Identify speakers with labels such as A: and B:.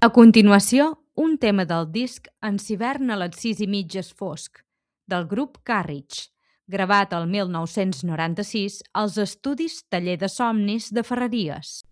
A: A continuació, un tema del disc En s'hivern a les 6:30 és fosc, del grup Carriage, gravat el 1996 als estudis Taller de Somnis de Ferreries.